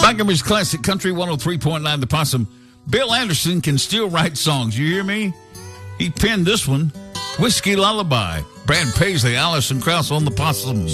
Montgomery's Classic Country 103.9 The Possum. Bill Anderson can still write songs. You hear me? He penned this one, Whiskey Lullaby. Brad Paisley, Alison Krauss on The Possums.